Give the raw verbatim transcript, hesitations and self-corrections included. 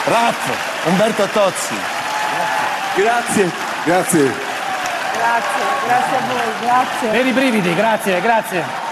Raff, Umberto Tozzi. Grazie. Grazie. Grazie, grazie a voi, grazie. Per i brividi, grazie, grazie.